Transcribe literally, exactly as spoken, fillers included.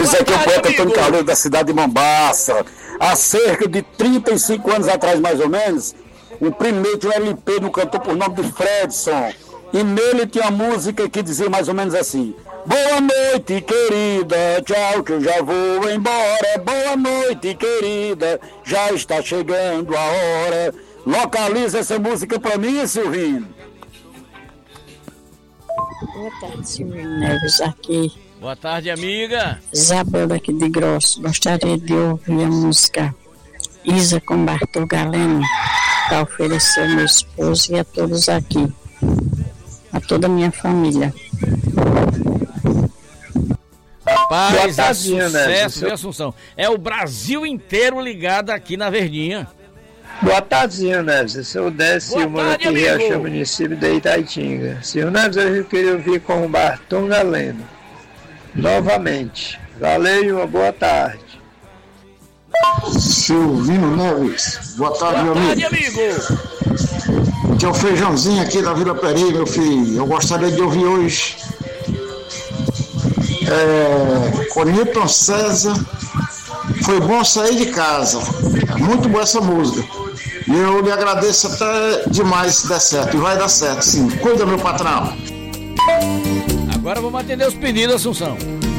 Diz aqui o poeta Antônio Carlos, da cidade de Mombaça. Há cerca de trinta e cinco anos atrás, mais ou menos, o primeiro tinha um L P no cantor por nome de Fredson. E nele tinha uma música que dizia mais ou menos assim: boa noite, querida, tchau, que eu já vou embora. Boa noite, querida, já está chegando a hora. Localiza essa música pra mim, Silvinho. Boa tarde, Silvinho Neves, aqui. Boa tarde, amiga. Isabel aqui de Grosso. Gostaria de ouvir a música Isa com Bartol Galeno, para oferecer ao meu esposo e a todos aqui, a toda a minha família. Rapaz, é sucesso, viu, Assunção? É o Brasil inteiro ligado aqui na Verdinha. Boa tarde, Neves. Esse é o Décio, eu moro aqui em Riachão, município de Itaitinga. Senhor Neves, eu queria ouvir com o Bartol Galeno. Novamente. Valeu e uma boa tarde. Silvino Neves, boa tarde, boa meu tarde, amigo. amigo. Aqui é o Feijãozinho aqui da Vila Peri, meu filho. Eu gostaria de ouvir hoje é, com Newton César. Foi bom sair de casa. É muito boa essa música. E eu lhe agradeço até demais se der certo. E vai dar certo, sim. Cuida, meu patrão. Agora vamos atender os pedidos, Assunção.